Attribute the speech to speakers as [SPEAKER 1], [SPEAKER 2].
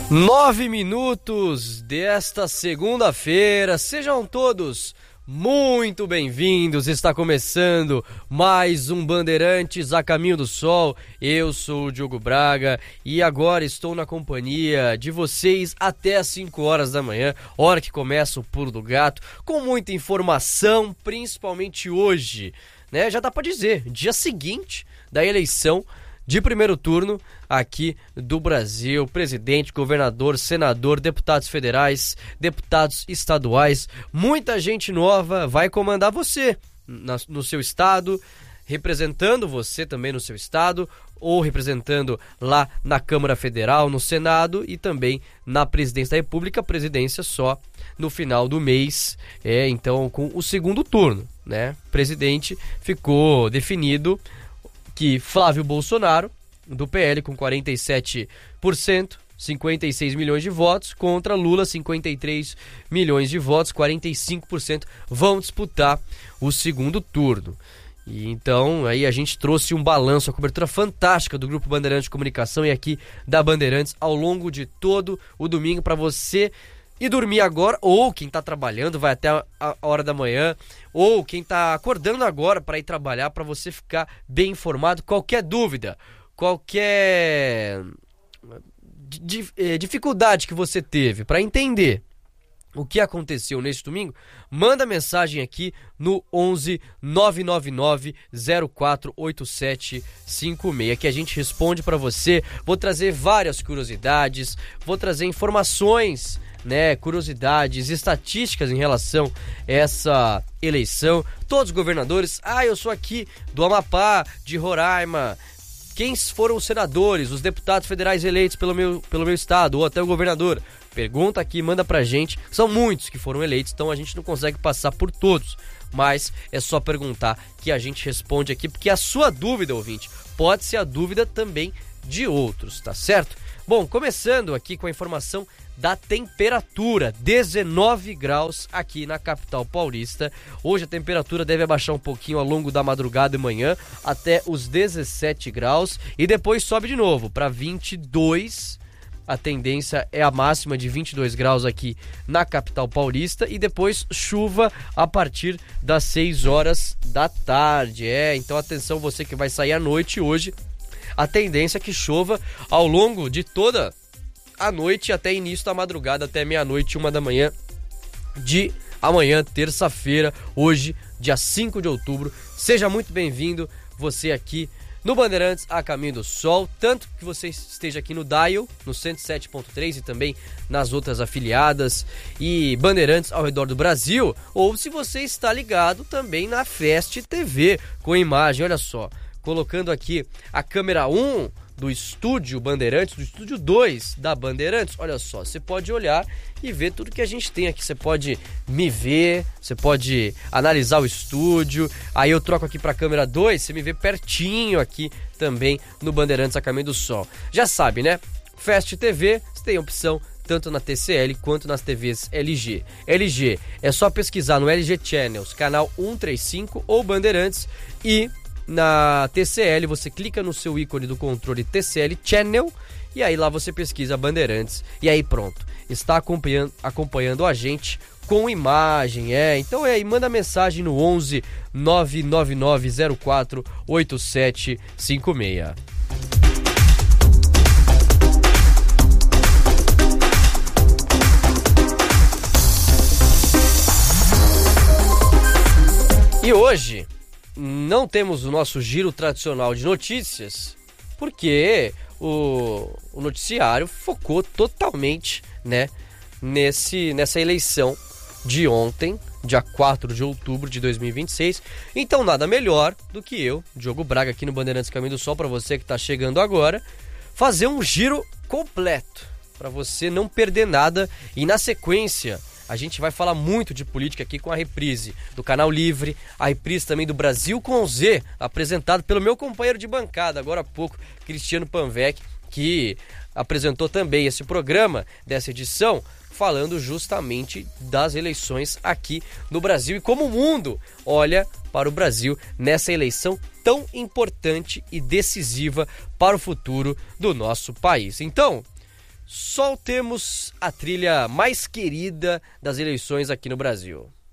[SPEAKER 1] 9 minutos desta segunda-feira, sejam todos muito bem-vindos. Está começando mais um Bandeirantes a Caminho do Sol. Eu sou o Diogo Braga e agora estou na companhia de vocês até às 5 horas da manhã, hora que começa o Pulo do Gato, com muita informação, principalmente hoje, né? Já dá para dizer, dia seguinte da eleição de primeiro turno aqui do Brasil, presidente, governador, senador, deputados federais, deputados estaduais, muita gente nova vai comandar você no seu estado, representando você também no seu estado, ou representando lá na Câmara Federal, no Senado e também na Presidência da República, presidência só no final do mês, então com o segundo turno, né? Presidente ficou definido que Flávio Bolsonaro, do PL, com 47%, 56 milhões de votos, contra Lula, 53 milhões de votos, 45%, vão disputar o segundo turno. E então, aí a gente trouxe um balanço, a cobertura fantástica do Grupo Bandeirantes de Comunicação e aqui da Bandeirantes ao longo de todo o domingo para você ir dormir agora, ou quem está trabalhando vai até a hora da manhã, ou quem está acordando agora para ir trabalhar, para você ficar bem informado. Qualquer dúvida, qualquer dificuldade que você teve para entender o que aconteceu neste domingo, manda mensagem aqui no 11 999 048756 que a gente responde para você. Vou trazer várias curiosidades, vou trazer informações, né, curiosidades, estatísticas em relação a essa eleição. Todos os governadores, eu sou aqui do Amapá, de Roraima, quem foram os senadores, os deputados federais eleitos pelo meu estado, ou até o governador? Pergunta aqui, manda pra gente. São muitos que foram eleitos, então a gente não consegue passar por todos, mas é só perguntar que a gente responde aqui, porque a sua dúvida, ouvinte, pode ser a dúvida também de outros, tá certo? Bom, começando aqui com a informação da temperatura, 19 graus aqui na capital paulista. Hoje a temperatura deve abaixar um pouquinho ao longo da madrugada e manhã até os 17 graus e depois sobe de novo para 22. A tendência é a máxima de 22 graus aqui na capital paulista e depois chuva a partir das 6 horas da tarde. Então atenção, você que vai sair à noite hoje, a tendência é que chova ao longo de toda a noite até início da madrugada, até meia-noite, 1 da manhã de amanhã, terça-feira, hoje, dia 5 de outubro. Seja muito bem-vindo, você aqui no Bandeirantes a Caminho do Sol, tanto que você esteja aqui no Dial, no 107.3 e também nas outras afiliadas e Bandeirantes ao redor do Brasil, ou se você está ligado também na Fest TV, com imagem, olha só, colocando aqui a câmera 1 do estúdio Bandeirantes, do estúdio 2 da Bandeirantes, olha só, você pode olhar e ver tudo que a gente tem aqui, você pode me ver, você pode analisar o estúdio, aí eu troco aqui para a câmera 2, você me vê pertinho aqui também no Bandeirantes a Caminho do Sol. Já sabe, né? Fest TV, você tem opção tanto na TCL quanto nas TVs LG. LG, é só pesquisar no LG Channels, canal 135 ou Bandeirantes, e na TCL você clica no seu ícone do controle TCL Channel e aí lá você pesquisa Bandeirantes e aí pronto, está acompanhando a gente com imagem, então manda mensagem no 11 999 04 8756. E hoje não temos o nosso giro tradicional de notícias, porque o noticiário focou totalmente, né, nessa eleição de ontem, dia 4 de outubro de 2026. Então nada melhor do que eu, Diogo Braga, aqui no Bandeirantes Caminho do Sol, para você que está chegando agora, fazer um giro completo, para você não perder nada. E na sequência a gente vai falar muito de política aqui com a reprise do Canal Livre, a reprise também do Brasil com Z, apresentado pelo meu companheiro de bancada, agora há pouco, Cristiano Panvec, que apresentou também esse programa dessa edição, falando justamente das eleições aqui no Brasil e como o mundo olha para o Brasil nessa eleição tão importante e decisiva para o futuro do nosso país. Então, soltemos a trilha mais querida das eleições aqui no Brasil.